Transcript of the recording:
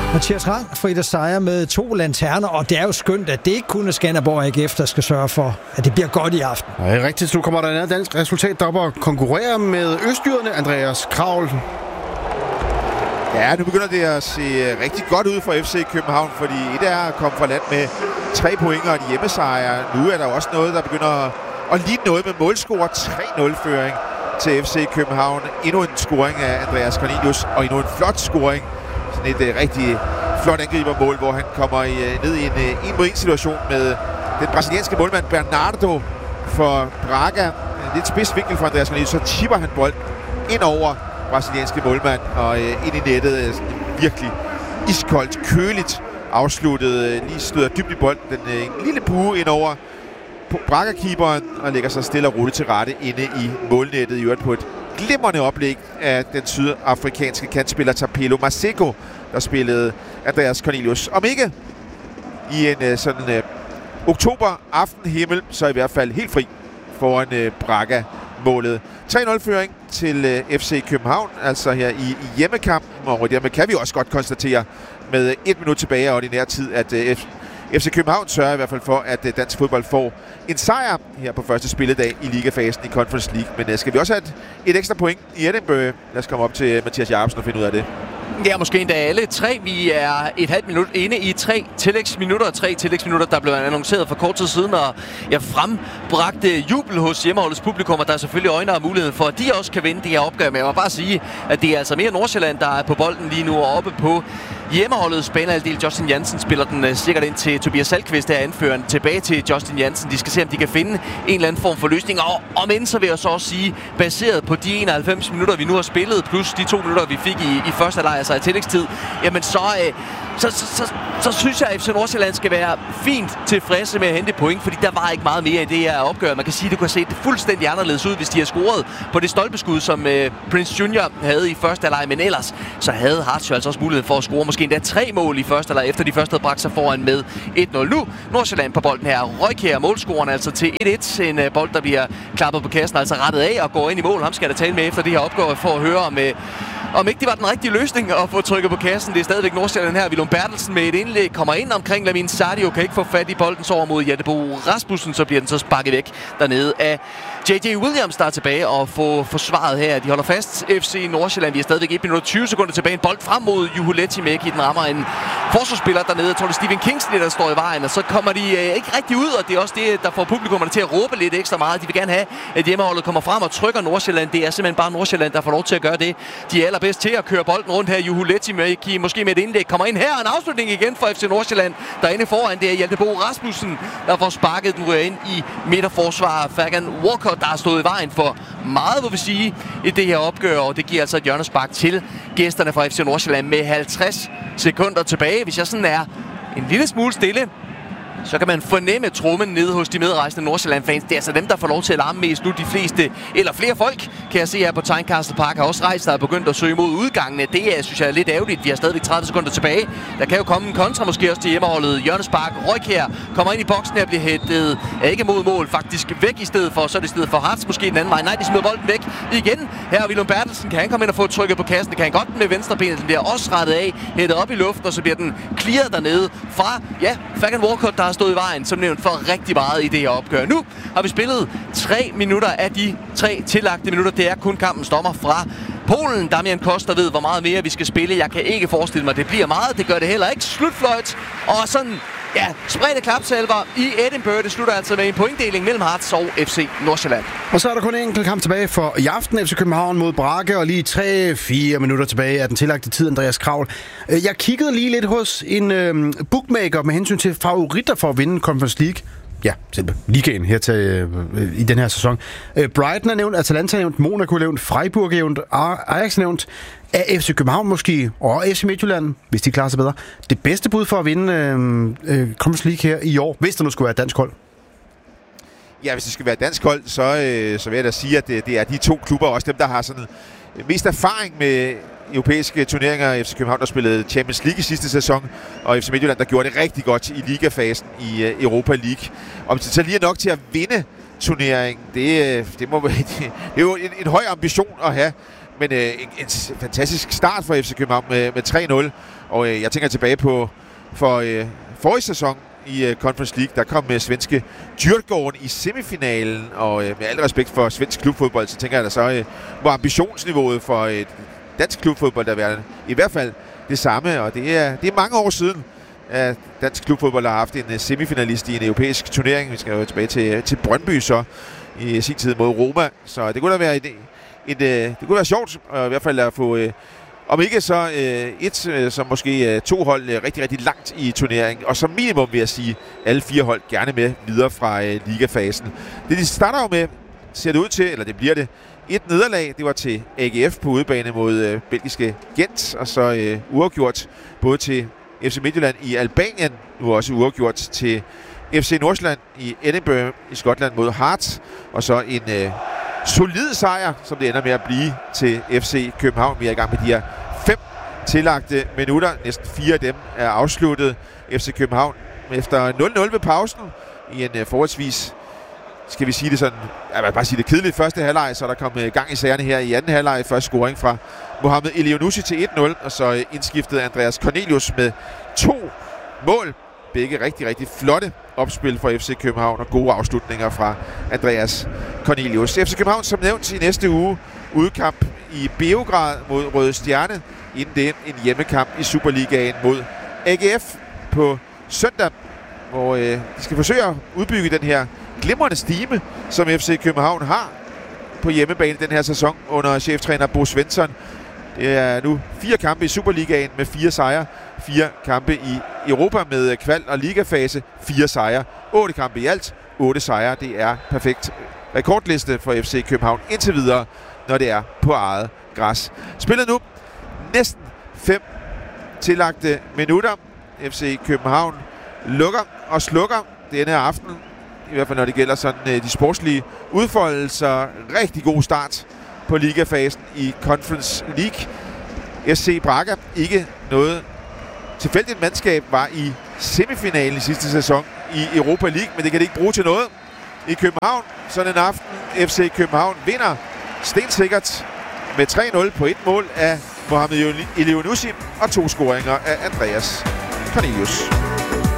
Mathias Rang, Frida Seier med 2 lanterner, og det er jo skønt, at det ikke kun er Skanderborg AGF, der skal sørge for, at det bliver godt i aften. Ja, rigtigt. Nu kommer der et dansk resultat, der op og konkurrerer med østjyderne, Andreas Kravl. Ja, nu begynder det at se rigtig godt ud for FC København, fordi et er at komme fra land med 3 point og en hjemmesejr. Nu er der også noget, der begynder at ligne noget med målscore 3-0-føring til FC København. Endnu en scoring af Andreas Cornelius, og endnu en flot scoring. Sådan et rigtig flot angribermål, hvor han kommer ned i en 1-mod-1 situation med den brasilianske målmand Bernardo for Braga. En lidt spids vinkel for Andreas Cornelius, så chipper han bolden ind over brasilianske målmand og ind i nettet. Virkelig iskoldt, køligt afsluttet. Lige støder dybt i bolden. En lille bue ind over Braga-keeperen og lægger sig stille og roligt til rette inde i målnettet. I øvrigt på et glimrende oplæg af den sydafrikanske kantspiller Tapelo Maseko, der spillede Andreas Cornelius. Om ikke i en sådan oktober aftenhimmel, så i hvert fald helt fri foran Braga-målet. 3-0-føring til FC København, altså her i hjemmekampen, og dermed kan vi også godt konstatere med 1 minut tilbage af ordinær tid, at FC København sørger i hvert fald for, at dansk fodbold får en sejr her på første spilledag i ligafasen i Conference League. Men skal vi også have et ekstra point i Edinburgh? Lad os komme op til Mathias Jacobsen og finde ud af det. Ja, måske endda alle 3. Vi er et halvt minut inde i 3 tillægsminutter. 3 tillægsminutter, der blev annonceret for kort tid siden, og jeg frembragte jubel hos hjemmeholdets publikum, og der er selvfølgelig øjne og mulighed for, at de også kan vinde det her opgør. Men jeg må bare sige, at det er altså mere Nordsjælland, der er på bolden lige nu og oppe på hjemmeholdets banehalvdel. Justin Jansen spiller den sikkert ind til Tobias Salkvist, der er anføreren, tilbage til Justin Jansen. De skal se, om de kan finde en eller anden form for løsning. Og om end, så vil jeg så også sige, baseret på de 91 minutter, vi nu har spillet, plus de 2 minutter, vi fik i første halvleg, altså i tillægstid, jamen så synes jeg, at FC Nordsjælland skal være fint tilfredse med at hente point, fordi der var ikke meget mere i det her opgør. Man kan sige, at det kunne have set fuldstændig anderledes ud, hvis de havde scoret på det stolpeskud, som Prince Junior havde i første halvleg, men ellers så havde Hartz jo altså også mulighed for at score måske endda 3 mål i første halvleg, efter de første havde bragt sig foran med 1-0. Nu Nordsjælland på bolden her. Røjkjær målscoren altså til 1-1. En bold, der bliver klappet på kassen, altså rettet af og går ind i mål. Ham skal der tale med efter det her opgør for at høre om ikke det var den rigtige løsning at få trykket på kassen. Det er stadigvæk Nordsjælland her. Willum Bertelsen med et indlæg kommer ind omkring Lamin Sadio, kan ikke få fat i bolden, så over mod Jadebo Rasmussen, så bliver den så sparket væk dernede af J.J. Williams, der er tilbage og får forsvaret her. De holder fast FC Nordsjælland. Vi er stadigvæk 1 minut 20 sekunder tilbage. En bold frem mod Juho Lehtimoki. Den rammer en forsvarsspiller dernede. Jeg tror, det er Stephen Kingsley, der står i vejen. Og så kommer de ikke rigtig ud, og det er også det, der får publikummerne til at råbe lidt ekstra meget. De vil gerne have, at hjemmeholdet kommer frem og trykker Nordsjælland. Det er simpelthen bare Nordsjælland, der får lov til at gøre det. De er allerbedst til at køre bolden rundt her. Juho Lehtimoki måske med et indlæg kommer ind her. En afslutning igen for FC Nordsjælland. Derinde foran, det er Jadebo Rasmussen, der får sparket den ryger ind i midterforsvar. Fagan Walcott, der har stået i vejen for meget, vil vi sige, i det her opgør, og det giver altså et hjørnespark til gæsterne fra FC Nordsjælland med 50 sekunder tilbage. Hvis jeg sådan er en lille smule stille, så kan man fornemme trummen nede hos de medrejsende Nordsjælland-fans. Det er altså dem, der får lov til at larme mest nu. De fleste, eller flere folk, kan jeg se her på Tynecastle Park, har også rejst sig og begyndt at søge mod udgangene. Det synes jeg er lidt ærgerligt. Vi har stadigvæk 30 sekunder tilbage. Der kan jo komme en kontra måske også til hjemmeholdet. Hjørnespark, Røjkjær kommer ind i boksen her og bliver hættet ikke mod mål, faktisk væk i stedet for. Så er det i stedet for Hartz måske den anden vej. Nej, de smider bolden væk igen. Her er Willum Bertelsen. Kan han komme ind og få trykket på kassen? Det kan han godt med venstrebenet. Den bliver også rettet af, hættet op i luften, og så bliver den clearet dernede fra, Fagan Walcott, der har stået i vejen, som nævnt, for rigtig meget i det her opgør. Nu har vi spillet 3 minutter af de 3 tillagte minutter. Det er kun kampens dommer fra Polen. Damian Koster ved, hvor meget mere vi skal spille. Jeg kan ikke forestille mig, at det bliver meget. Det gør det heller ikke. Slutfløjt. Og sådan, spredte klapsalver i Edinburgh. Det slutter altså med en pointdeling mellem Hartz og FC Nordsjælland. Og så er der kun en enkelt kamp tilbage for i aften. FC København mod Braga, og lige 3-4 minutter tilbage af den tillagte tid, Andreas Kravl. Jeg kiggede lige lidt hos en bookmaker med hensyn til favoritter for at vinde Conference League. Ja, selv ligaen her til, i den her sæson. Brighton er nævnt, Atalanta er nævnt, Monaco er nævnt, Freiburg er nævnt, Ajax er nævnt. Er FC København måske, og FC Midtjylland, hvis de klarer sig bedre, det bedste bud for at vinde Conference League her i år, hvis der nu skulle være et dansk hold? Ja, hvis det skal være et dansk hold, så vil jeg da sige, at det er de 2 klubber, også dem, der har sådan mest erfaring med europæiske turneringer. FC København, der spillede Champions League i sidste sæson, og FC Midtjylland, der gjorde det rigtig godt i ligafasen i Europa League. Og hvis det så lige er nok til at vinde turneringen, det er jo en høj ambition at have. Men en fantastisk start for FC København med 3-0. Og jeg tænker tilbage på forrige sæson i Conference League. Der kom med svenske Djurgården i semifinalen. Og med al respekt for svensk klubfodbold, så tænker jeg, at så var ambitionsniveauet for et dansk klubfodbold, der var i hvert fald det samme. Og det er mange år siden, at dansk klubfodbold har haft en semifinalist i en europæisk turnering. Vi skal jo tilbage til Brøndby så i sin tid mod Roma. Så det kunne da være det kunne være sjovt, og i hvert fald at få, om ikke så som måske 2 hold rigtig, rigtig langt i turneringen. Og som minimum vil jeg sige, alle 4 hold gerne med videre fra ligafasen. Det de starter jo med, ser det ud til, eller det bliver det, et nederlag. Det var til AGF på udebane mod belgiske Gent, og så uafgjort både til FC Midtjylland i Albanien, nu også uafgjort til FC Nordsjælland i Edinburgh i Skotland mod Hearts, og så en solid sejr, som det ender med at blive til FC København. Vi er i gang med de her 5 tillagte minutter. Næsten 4 af dem er afsluttet. FC København efter 0-0 ved pausen i en forholdsvis, skal vi sige det sådan, jeg vil bare sige det kedeligt første halvleg, så der kom gang i sagerne her i anden halvleg. Først scoring fra Mohamed Elyounoussi til 1-0, og så indskiftet Andreas Cornelius med 2 mål. Begge rigtig, rigtig flotte opspil for FC København og gode afslutninger fra Andreas Cornelius. FC København som nævnt i næste uge udkamp i Beograd mod Røde Stjerne. Inden det en hjemmekamp i Superligaen mod AGF på søndag, hvor de skal forsøge at udbygge den her glimrende stime, som FC København har på hjemmebane den her sæson under cheftræner Bo Svensson. Det er nu 4 kampe i Superligaen med 4 sejre. 4 kampe i Europa med kval- og ligafase. 4 sejre. 8 kampe i alt. 8 sejre. Det er perfekt rekordliste for FC København indtil videre, når det er på eget græs. Spillet nu næsten 5 tillagte minutter. FC København lukker og slukker denne aften. I hvert fald når det gælder sådan de sportslige udfoldelser. Rigtig god start på ligafasen i Conference League. SC Braga, ikke noget tilfældigt mandskab, var i semifinalen i sidste sæson i Europa League, men det kan det ikke bruge til noget i København. Sådan en aften. FC København vinder stensikkert med 3-0 på 1 mål af Mohamed Elyounoussi og 2 scoringer af Andreas Cornelius.